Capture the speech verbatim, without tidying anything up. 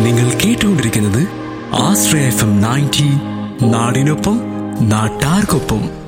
നിങ്ങൾ കേട്ടുകൊണ്ടിരിക്കുന്നത് ആശ്രയ F M ninety, നാടിനൊപ്പം നാട്ടാർക്കൊപ്പം.